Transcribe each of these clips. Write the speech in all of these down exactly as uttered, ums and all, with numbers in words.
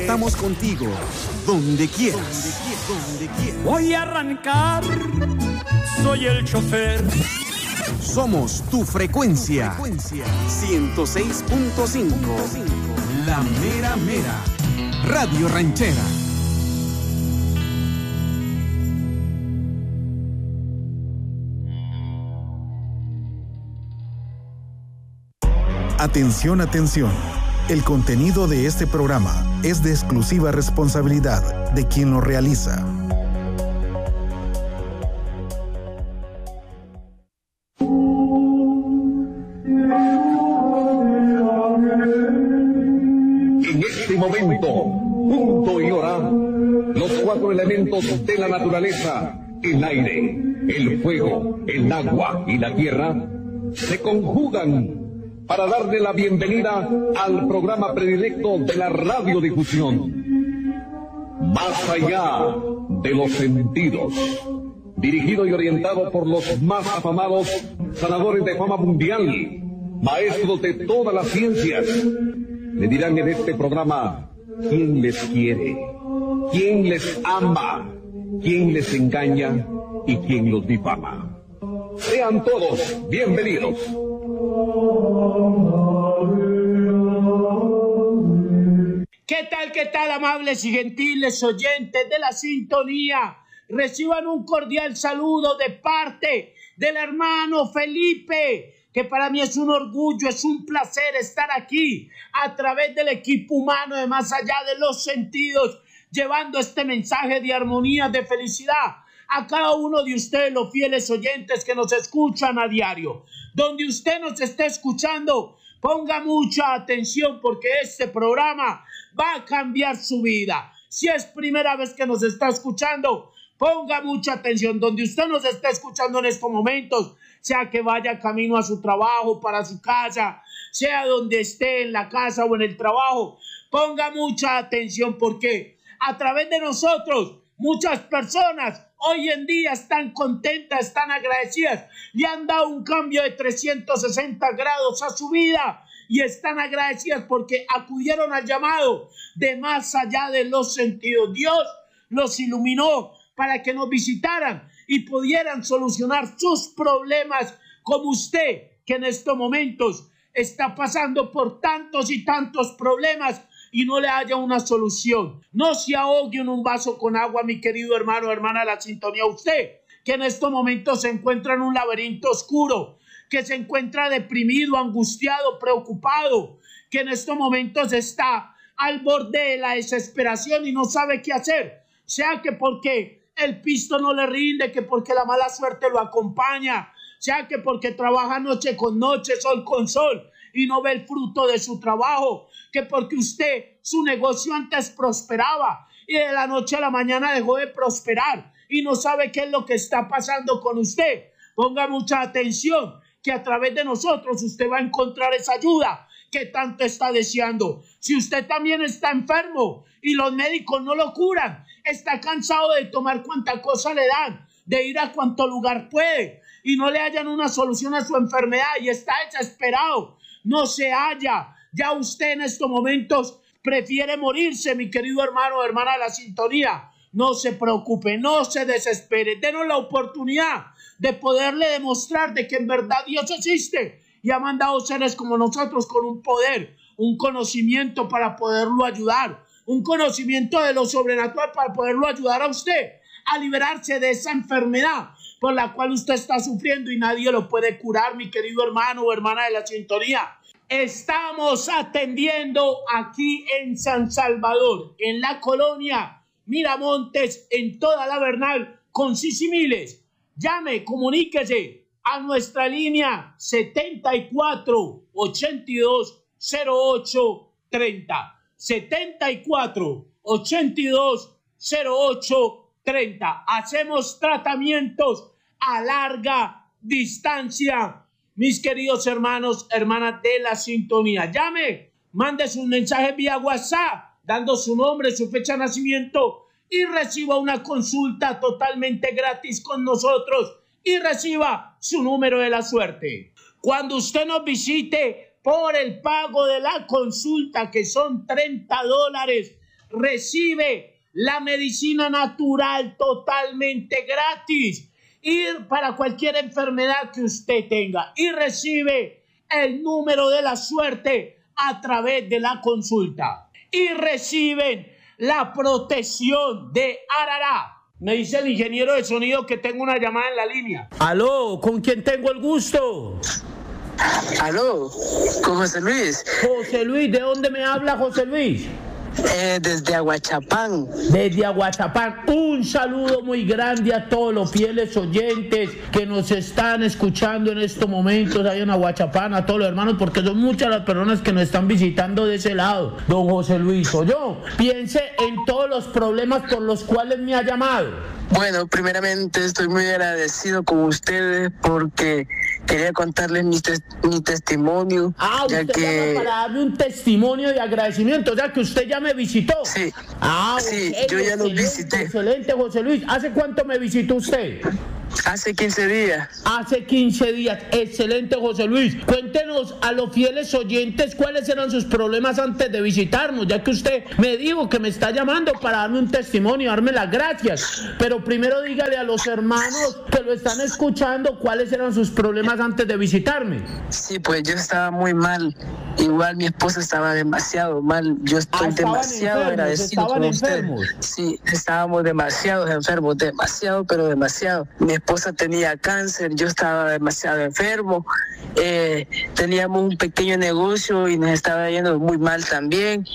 Estamos contigo, donde quieras. Donde quieras. Voy a arrancar, soy el chofer. Somos tu frecuencia. ciento seis punto cinco. La mera mera. Radio Ranchera. Atención, atención. El contenido de este programa es de exclusiva responsabilidad de quien lo realiza. En este momento, punto y hora, los cuatro elementos de la naturaleza, el aire, el fuego, el agua y la tierra, se conjugan para darle la bienvenida al programa predilecto de la radiodifusión, Más allá de los sentidos, dirigido y orientado por los más afamados sanadores de fama mundial, maestros de todas las ciencias. Le dirán en este programa quién les quiere, quién les ama, quién les engaña y quién los difama. Sean todos bienvenidos. ¿Qué tal, qué tal, amables y gentiles oyentes de la sintonía? Reciban un cordial saludo de parte del hermano Felipe, que para mí es un orgullo, es un placer estar aquí a través del equipo humano de Más Allá de los Sentidos, llevando este mensaje de armonía, de felicidad a cada uno de ustedes, los fieles oyentes que nos escuchan a diario. Donde usted nos esté escuchando, ponga mucha atención porque este programa va a cambiar su vida. Si es primera vez que nos está escuchando, ponga mucha atención. Donde usted nos esté escuchando en estos momentos, sea que vaya camino a su trabajo, para su casa, sea donde esté, en la casa o en el trabajo, ponga mucha atención porque a través de nosotros, muchas personas hoy en día están contentas, están agradecidas, le han dado un cambio de trescientos sesenta grados a su vida y están agradecidas porque acudieron al llamado de Más Allá de los Sentidos. Dios los iluminó para que nos visitaran y pudieran solucionar sus problemas, como usted que en estos momentos está pasando por tantos y tantos problemas y no le haya una solución. No se ahogue en un vaso con agua, mi querido hermano o hermana de la sintonía. Usted que en estos momentos se encuentra en un laberinto oscuro, que se encuentra deprimido, angustiado, preocupado, que en estos momentos está al borde de la desesperación y no sabe qué hacer, sea que porque el pisto no le rinde, que porque la mala suerte lo acompaña, sea que porque trabaja noche con noche, sol con sol y no ve el fruto de su trabajo, que porque usted, su negocio antes prosperaba y de la noche a la mañana dejó de prosperar y no sabe qué es lo que está pasando con usted. Ponga mucha atención que a través de nosotros usted va a encontrar esa ayuda que tanto está deseando. Si usted también está enfermo y los médicos no lo curan, está cansado de tomar cuanta cosa le dan, de ir a cuanto lugar puede y no le hallan una solución a su enfermedad y está desesperado, no se halla. Ya usted en estos momentos prefiere morirse, mi querido hermano o hermana de la sintonía. No se preocupe, no se desespere. Denos la oportunidad de poderle demostrar de que en verdad Dios existe y ha mandado seres como nosotros con un poder, un conocimiento para poderlo ayudar, un conocimiento de lo sobrenatural para poderlo ayudar a usted a liberarse de esa enfermedad por la cual usted está sufriendo y nadie lo puede curar, mi querido hermano o hermana de la sintonía. Estamos atendiendo aquí en San Salvador, en la colonia Miramontes, en toda la Bernal, con Sisimiles. Llame, comuníquese a nuestra línea setenta y cuatro, ochenta y dos, cero ocho, treinta. setenta y cuatro, ochenta y dos, cero ocho, treinta. Hacemos tratamientos a larga distancia. Mis queridos hermanos, hermanas de la sintonía, llame, mande sus mensajes vía WhatsApp, dando su nombre, su fecha de nacimiento y reciba una consulta totalmente gratis con nosotros y reciba su número de la suerte. Cuando usted nos visite por el pago de la consulta, que son treinta dólares, recibe la medicina natural totalmente gratis. Ir para cualquier enfermedad que usted tenga y recibe el número de la suerte a través de la consulta. Y reciben la protección de Arará. Me dice el ingeniero de sonido que tengo una llamada en la línea. Aló, ¿con quién tengo el gusto? Aló, con José Luis. José Luis, ¿de dónde me habla José Luis? Eh, desde Aguachapán. Desde Aguachapán. Un saludo muy grande a todos los fieles oyentes que nos están escuchando en estos momentos ahí en Aguachapán, a todos los hermanos, porque son muchas las personas que nos están visitando de ese lado. Don José Luis, o yo, piense en todos los problemas por los cuales me ha llamado. Bueno, primeramente estoy muy agradecido con ustedes porque quería contarles mi, tes mi testimonio. Ah, usted ya que... llama para darme un testimonio de agradecimiento, o sea que usted ya me visitó. Sí, ah, sí, okay, yo ya lo visité. Excelente, José Luis. ¿Hace cuánto me visitó usted? Hace quince días. Hace quince días. Excelente, José Luis. Cuéntenos a los fieles oyentes cuáles eran sus problemas antes de visitarnos, ya que usted me dijo que me está llamando para darme un testimonio, darme las gracias. Pero primero dígale a los hermanos que lo están escuchando cuáles eran sus problemas antes de visitarme. Sí, pues yo estaba muy mal. Igual mi esposa estaba demasiado mal. Yo estoy ah, demasiado enfermos, agradecido con usted. Sí, estábamos demasiado enfermos, demasiado, pero demasiado. Mi esposa tenía cáncer, yo estaba demasiado enfermo. Eh, teníamos un pequeño negocio y nos estaba yendo muy mal también.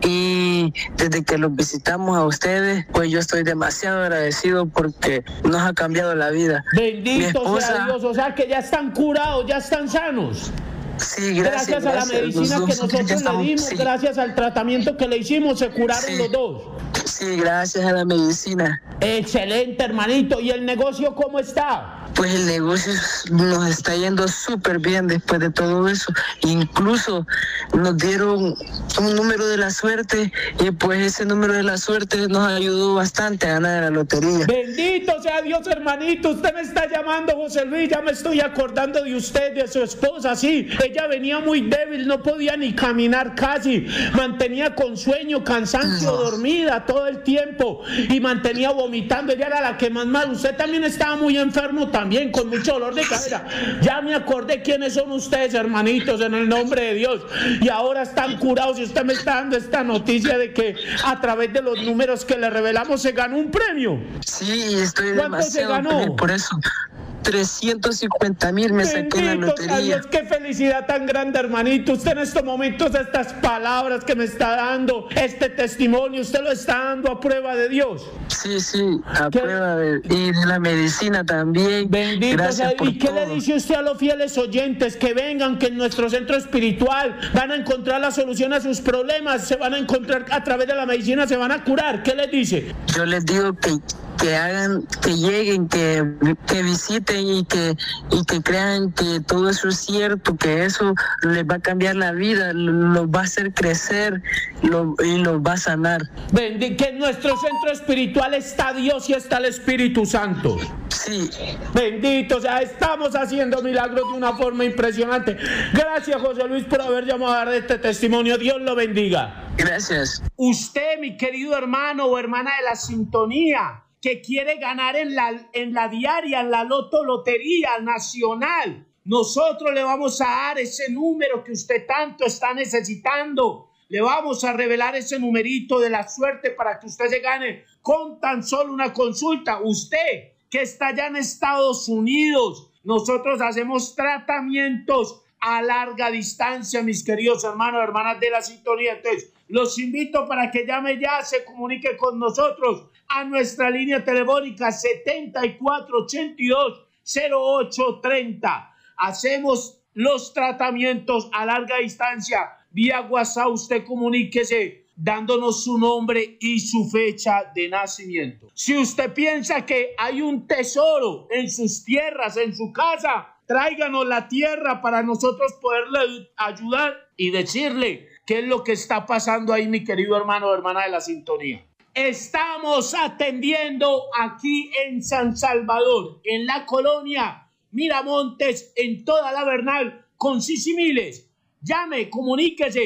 Y desde que los visitamos a ustedes, pues yo estoy demasiado agradecido porque nos ha cambiado la vida. Bendito esposa, sea Dios, o sea que ya están curados, ya están sanos. Sí, gracias, gracias a la medicina los que nosotros estamos, le dimos, sí. Gracias al tratamiento que le hicimos, se curaron sí. los dos. Sí, gracias a la medicina. Excelente, hermanito. ¿Y el negocio cómo está? Pues el negocio nos está yendo súper bien después de todo eso. Incluso nos dieron un número de la suerte y pues ese número de la suerte nos ayudó bastante a ganar la lotería. Bendito sea Dios, hermanito. Usted me está llamando, José Luis. Ya me estoy acordando de usted, de su esposa. Sí, ella venía muy débil, no podía ni caminar casi. Mantenía con sueño, cansancio, no. dormida todo el tiempo y mantenía vomitando. Ella era la que más mal. Usted también estaba muy enfermo también. También con mucho dolor de cabeza. Ya me acordé quiénes son ustedes, hermanitos, en el nombre de Dios. Y ahora están curados. Y usted me está dando esta noticia de que a través de los números que le revelamos se ganó un premio. Sí, estoy ¿Cuánto demasiado se ganó? Feliz por eso. trescientos cincuenta mil me saqué en la lotería. Dios, qué felicidad tan grande, hermanito. Usted en estos momentos, estas palabras que me está dando, este testimonio, usted lo está dando a prueba de Dios. Sí, sí, a ¿Qué? prueba de, y de la medicina también. Bendito Gracias sea. por ¿Y qué todo. le dice usted a los fieles oyentes? Que vengan, que en nuestro centro espiritual van a encontrar la solución a sus problemas, se van a encontrar a través de la medicina, se van a curar. ¿Qué les dice? Yo les digo que que hagan, que lleguen, que, que visiten y que, y que crean que todo eso es cierto, que eso les va a cambiar la vida, los va a hacer crecer lo, y los va a sanar. Bendito, que en nuestro centro espiritual está Dios y está el Espíritu Santo. Sí. Bendito, o sea, estamos haciendo milagros de una forma impresionante. Gracias, José Luis, por haber llamado a dar este testimonio. Dios lo bendiga. Gracias. Usted, mi querido hermano o hermana de la sintonía, que quiere ganar en la, en la diaria, en la loto lotería nacional, nosotros le vamos a dar ese número que usted tanto está necesitando. Le vamos a revelar ese numerito de la suerte para que usted se gane con tan solo una consulta. Usted que está allá en Estados Unidos, nosotros hacemos tratamientos a larga distancia, mis queridos hermanos, hermanas de la sintonía. Entonces, los invito para que llame ya, se comunique con nosotros a nuestra línea telefónica setenta y cuatro ochenta y dos cero ocho treinta. Hacemos los tratamientos a larga distancia. Vía WhatsApp, usted comuníquese dándonos su nombre y su fecha de nacimiento. Si usted piensa que hay un tesoro en sus tierras, en su casa, tráiganos la tierra para nosotros poderle ayudar y decirle qué es lo que está pasando ahí, mi querido hermano o hermana de la sintonía. Estamos atendiendo aquí en San Salvador, en la colonia Miramontes, en toda la Bernal, con Sisimiles. Llame, comuníquese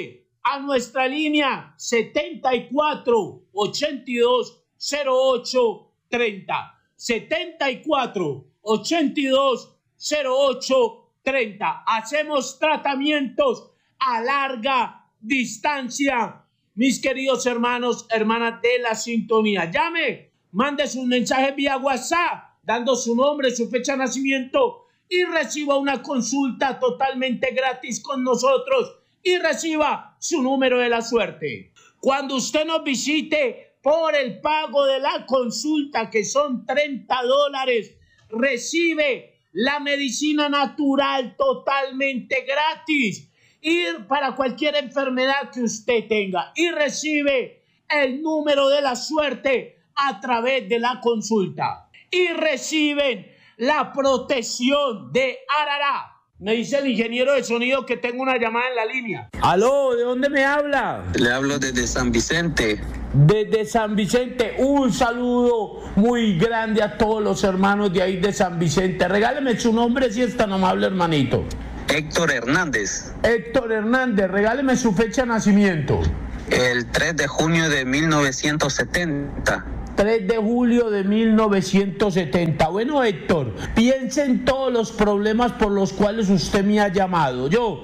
a nuestra línea setenta y cuatro, ochenta y dos, cero ocho, treinta. setenta y cuatro, ochenta y dos, cero ocho, treinta. Hacemos tratamientos a larga distancia. Mis queridos hermanos, hermanas de la sintonía, llame, mande sus mensajes vía WhatsApp, dando su nombre, su fecha de nacimiento y reciba una consulta totalmente gratis con nosotros y reciba su número de la suerte. Cuando usted nos visite por el pago de la consulta, que son treinta dólares, recibe la medicina natural totalmente gratis. Ir para cualquier enfermedad que usted tenga y recibe el número de la suerte a través de la consulta y reciben la protección de Arará. Me dice el ingeniero de sonido que tengo una llamada en la línea. Aló, ¿de dónde me habla? Le hablo desde San Vicente. Desde San Vicente, un saludo muy grande a todos los hermanos de ahí de San Vicente. Regáleme su nombre si es tan amable, hermanito. Héctor Hernández. Héctor Hernández, regáleme su fecha de nacimiento. El tres de junio de mil novecientos setenta. tres de julio de mil novecientos setenta. Bueno, Héctor, piense en todos los problemas por los cuales usted me ha llamado. Yo,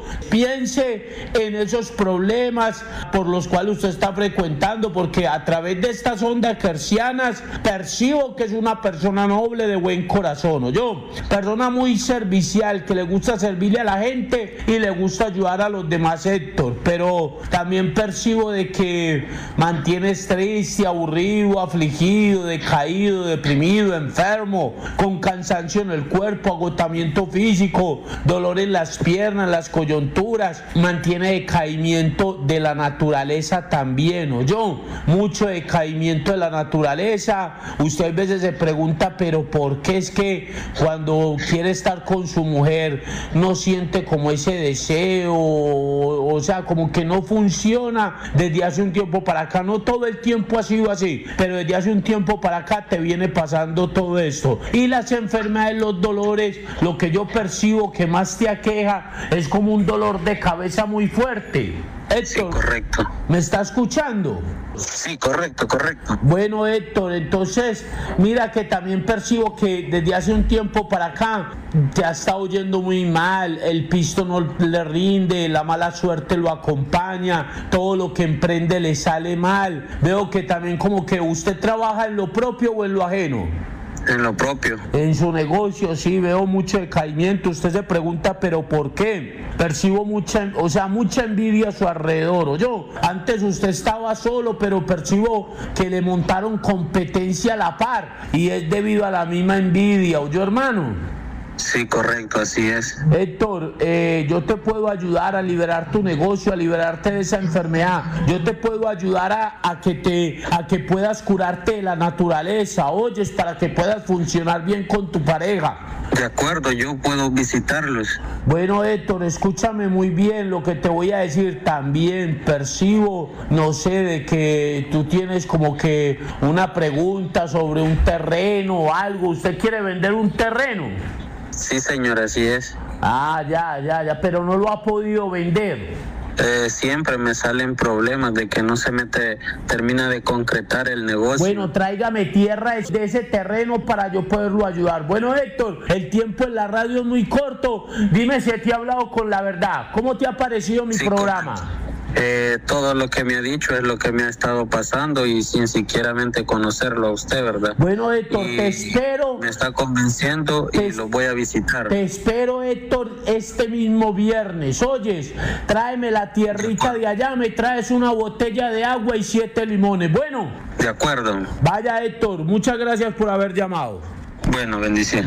piense en esos problemas por los cuales usted está frecuentando, porque a través de estas ondas hercianas percibo que es una persona noble de buen corazón. Yo, persona muy servicial, que le gusta servirle a la gente y le gusta ayudar a los demás, Héctor. Pero también percibo de que mantienes triste, aburrido, afligido, decaído, deprimido, enfermo, con cansancio en el cuerpo, agotamiento físico, dolor en las piernas, las coyunturas, mantiene decaimiento de la naturaleza también, ¿o yo? Mucho decaimiento de la naturaleza. Usted a veces se pregunta, pero ¿por qué es que cuando quiere estar con su mujer no siente como ese deseo? O, o sea, como que no funciona desde hace un tiempo para acá. No todo el tiempo ha sido así, pero desde hace un tiempo para acá te viene pasando todo esto. Y las enfermedades, los dolores, lo que yo percibo que más te aqueja es como un dolor de cabeza muy fuerte. Héctor, sí, correcto. ¿Me está escuchando? Sí, correcto, correcto. Bueno, Héctor, entonces, mira que también percibo que desde hace un tiempo para acá te ha estado yendo muy mal, el pisto no le rinde, la mala suerte lo acompaña, todo lo que emprende le sale mal. Veo que también como que usted trabaja en lo propio o en lo ajeno. En lo propio. En su negocio, sí, veo mucho decaimiento. Usted se pregunta, ¿pero por qué? Percibo mucha, o sea, mucha envidia a su alrededor. ¿O yo? Antes usted estaba solo, pero percibo que le montaron competencia a la par. Y es debido a la misma envidia. ¿O yo, hermano? Sí, correcto, así es. Héctor, eh, yo te puedo ayudar a liberar tu negocio, a liberarte de esa enfermedad. Yo te puedo ayudar a, a, que, te, a que puedas curarte de la naturaleza, oyes, para que puedas funcionar bien con tu pareja. De acuerdo, yo puedo visitarlos. Bueno, Héctor, escúchame muy bien lo que te voy a decir. También percibo, no sé, de que tú tienes como que una pregunta sobre un terreno o algo. ¿Usted quiere vender un terreno? Sí, señor, así es. Ah, ya, ya, ya, pero no lo ha podido vender. Eh, siempre me salen problemas de que no se me te, termina de concretar el negocio. Bueno, tráigame tierra de ese terreno para yo poderlo ayudar. Bueno, Héctor, el tiempo en la radio es muy corto. Dime si te he hablado con la verdad. ¿Cómo te ha parecido mi sí, programa? Correcto. Eh, todo lo que me ha dicho es lo que me ha estado pasando y sin siquiera conocerlo a usted, ¿verdad? Bueno, Héctor, y te espero. Me está convenciendo y te, lo voy a visitar. Te espero, Héctor, este mismo viernes. Oyes, tráeme la tierrita de allá, me traes una botella de agua y siete limones. Bueno. De acuerdo. Vaya, Héctor, muchas gracias por haber llamado. Bueno, bendición.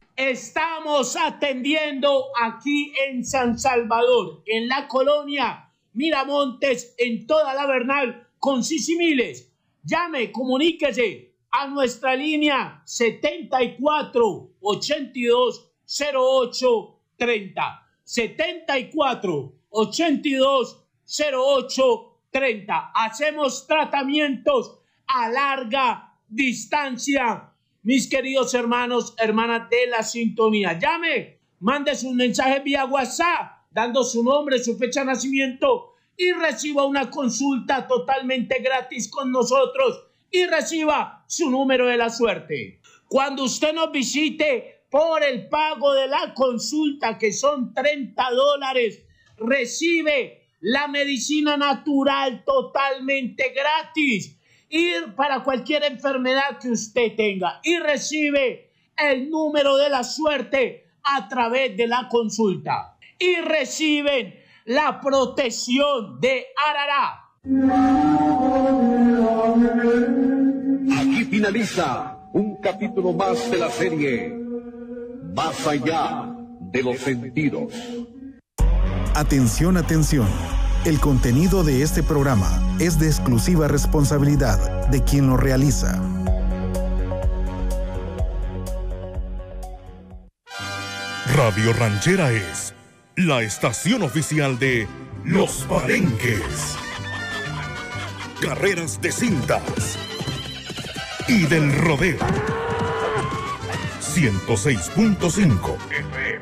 Estamos atendiendo aquí en San Salvador, en la colonia Miramontes, en toda la Bernal, con Sisimiles. Llame, comuníquese a nuestra línea setenta y cuatro, ochenta y dos, cero ocho, treinta. setenta y cuatro, ochenta y dos, cero ocho, treinta. Hacemos tratamientos a larga distancia. Mis queridos hermanos, hermanas de la sintonía, llame, mande sus mensajes vía WhatsApp, dando su nombre, su fecha de nacimiento y reciba una consulta totalmente gratis con nosotros y reciba su número de la suerte. Cuando usted nos visite por el pago de la consulta, que son treinta dólares, recibe la medicina natural totalmente gratis y para cualquier enfermedad que usted tenga, y recibe el número de la suerte a través de la consulta y reciben la protección de Arará. Aquí finaliza un capítulo más de la serie Más allá de los sentidos. Atención, atención. El contenido de este programa es de exclusiva responsabilidad de quien lo realiza. Radio Ranchera es la estación oficial de Los Palenques, carreras de cintas y del rodeo. ciento seis punto cinco F M.